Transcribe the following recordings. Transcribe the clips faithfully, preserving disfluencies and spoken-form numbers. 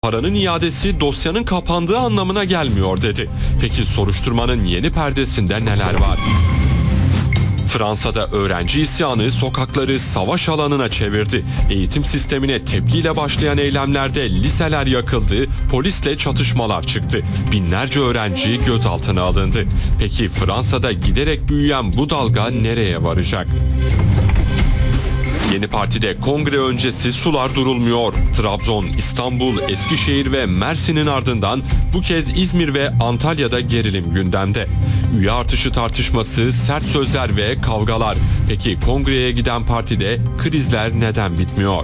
paranın iadesi dosyanın kapandığı anlamına gelmiyor dedi. Peki soruşturmanın yeni perdesinde neler var? Fransa'da öğrenci isyanı sokakları savaş alanına çevirdi. Eğitim sistemine tepkiyle başlayan eylemlerde liseler yakıldı, polisle çatışmalar çıktı. Binlerce öğrenci gözaltına alındı. Peki Fransa'da giderek büyüyen bu dalga nereye varacak? Yeni partide kongre öncesi sular durulmuyor. Trabzon, İstanbul, Eskişehir ve Mersin'in ardından bu kez İzmir ve Antalya'da gerilim gündemde. Üye artışı tartışması, sert sözler ve kavgalar. Peki kongreye giden partide krizler neden bitmiyor?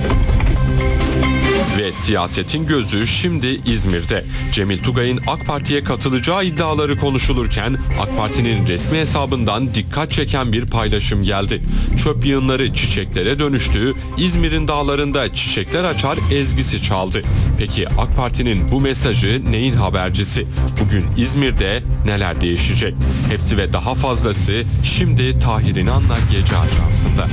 Ve siyasetin gözü şimdi İzmir'de. Cemil Tugay'ın AK Parti'ye katılacağı iddiaları konuşulurken AK Parti'nin resmi hesabından dikkat çeken bir paylaşım geldi. Çöp yığınları çiçeklere dönüştü, İzmir'in dağlarında çiçekler açar ezgisi çaldı. Peki AK Parti'nin bu mesajı neyin habercisi? Bugün İzmir'de neler değişecek? Hepsi ve daha fazlası şimdi Tahir İnan'la Gece Ajansı'nda.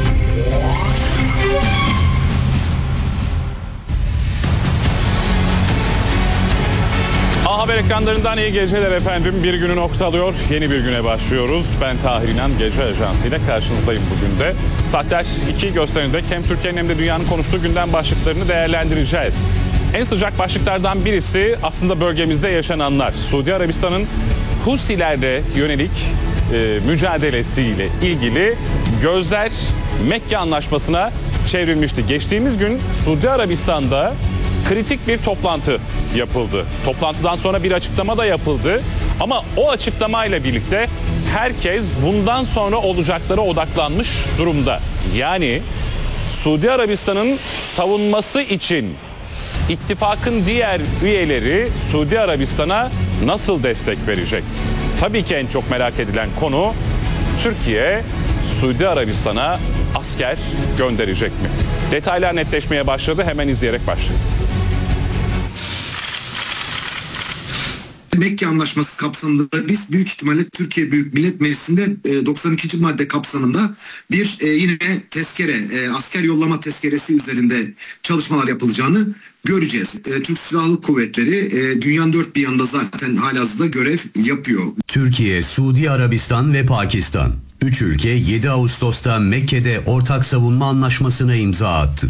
A Haber ekranlarından iyi geceler efendim. Bir günü noktalıyor. Yeni bir güne başlıyoruz. Ben Tahir İnan, Gece Ajansı ile karşınızdayım bugün de. Saatler iki gösterimde hem Türkiye'nin hem de dünyanın konuştuğu gündem başlıklarını değerlendireceğiz. En sıcak başlıklardan birisi aslında bölgemizde yaşananlar. Suudi Arabistan'ın Husilerle yönelik e, mücadelesiyle ilgili gözler Mekke Anlaşması'na çevrilmişti. Geçtiğimiz gün Suudi Arabistan'da kritik bir toplantı yapıldı. Toplantıdan sonra bir açıklama da yapıldı. Ama o açıklamayla birlikte herkes bundan sonra olacaklara odaklanmış durumda. Yani Suudi Arabistan'ın savunması için ittifakın diğer üyeleri Suudi Arabistan'a nasıl destek verecek? Tabii ki en çok merak edilen konu Türkiye Suudi Arabistan'a asker gönderecek mi? Detaylar netleşmeye başladı. Hemen izleyerek başlayalım. Mekke Anlaşması kapsamında biz büyük ihtimalle Türkiye Büyük Millet Meclisi'nde doksan ikinci madde kapsamında bir yine tezkere, asker yollama tezkeresi üzerinde çalışmalar yapılacağını göreceğiz. Türk Silahlı Kuvvetleri dünyanın dört bir yanında zaten halihazırda görev yapıyor. Türkiye, Suudi Arabistan ve Pakistan. Üç ülke yedi Ağustos'ta Mekke'de ortak savunma anlaşmasına imza attı.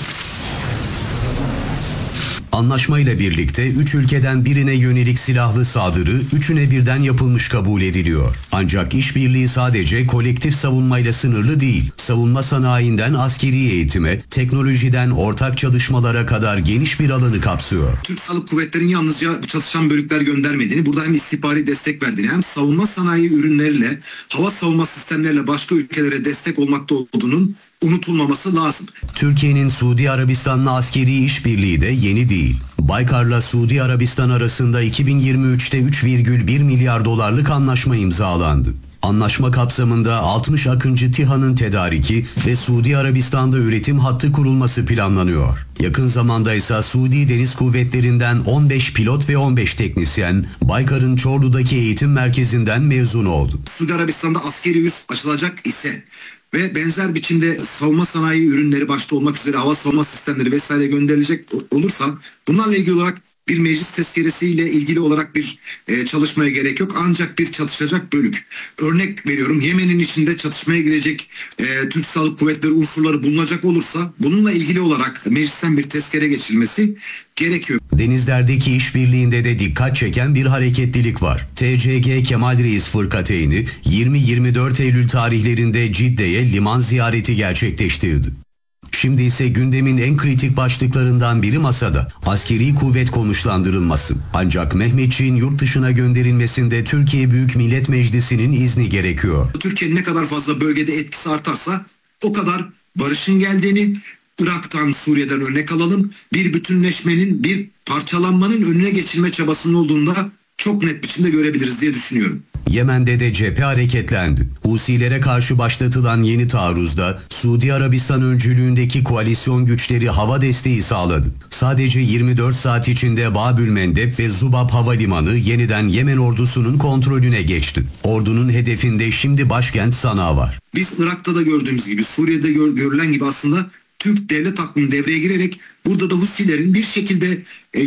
Anlaşmayla birlikte üç ülkeden birine yönelik silahlı saldırı üçüne birden yapılmış kabul ediliyor. Ancak işbirliği sadece kolektif savunmayla sınırlı değil. Savunma sanayinden askeri eğitime, teknolojiden ortak çalışmalara kadar geniş bir alanı kapsıyor. Türk Silahlı Kuvvetleri'nin yalnızca çalışan bölükler göndermediğini, burada hem istihbari destek verdiğini hem savunma sanayi ürünleriyle, hava savunma sistemleriyle başka ülkelere destek olmakta olduğunun unutulmaması lazım. Türkiye'nin Suudi Arabistan'la askeri işbirliği de yeni değil. Baykar'la Suudi Arabistan arasında iki bin yirmi üçte üç virgül bir milyar dolarlık anlaşma imzalandı. Anlaşma kapsamında altmış Akıncı TİHA'nın tedariki ve Suudi Arabistan'da üretim hattı kurulması planlanıyor. Yakın zamanda ise Suudi Deniz Kuvvetleri'nden on beş pilot ve on beş teknisyen Baykar'ın Çorlu'daki eğitim merkezinden mezun oldu. Suudi Arabistan'da askeri üs açılacak ise ve benzer biçimde savunma sanayi ürünleri başta olmak üzere hava savunma sistemleri vesaire gönderilecek olursa bunlarla ilgili olarak bir meclis tezkeresiyle ilgili olarak bir e, çalışmaya gerek yok. Ancak bir çatışacak bölük. Örnek veriyorum, Yemen'in içinde çatışmaya girecek e, Türk Silahlı Kuvvetleri unsurları bulunacak olursa bununla ilgili olarak meclisten bir tezkere geçilmesi gerekiyor. Denizlerdeki işbirliğinde de dikkat çeken bir hareketlilik var. T C G Kemal Reis Fırkateyni yirmi yirmi dört Eylül tarihlerinde Cidde'ye liman ziyareti gerçekleştirdi. Şimdi ise gündemin en kritik başlıklarından biri masada. Askeri kuvvet konuşlandırılması. Ancak Mehmetçiğin yurt dışına gönderilmesinde Türkiye Büyük Millet Meclisi'nin izni gerekiyor. Türkiye'nin ne kadar fazla bölgede etkisi artarsa o kadar barışın geldiğini, Irak'tan, Suriye'den örnek alalım, bir bütünleşmenin, bir parçalanmanın önüne geçilme çabasının olduğunu da çok net biçimde görebiliriz diye düşünüyorum. Yemen'de de cephe hareketlendi. Husilere karşı başlatılan yeni taarruzda Suudi Arabistan öncülüğündeki koalisyon güçleri hava desteği sağladı. Sadece yirmi dört saat içinde Babül Mendeb ve Zubab Havalimanı yeniden Yemen ordusunun kontrolüne geçti. Ordunun hedefinde şimdi başkent Sana var. Biz Irak'ta da gördüğümüz gibi, Suriye'de gör, görülen gibi aslında Türk devlet aklının devreye girerek burada da Husilerin bir şekilde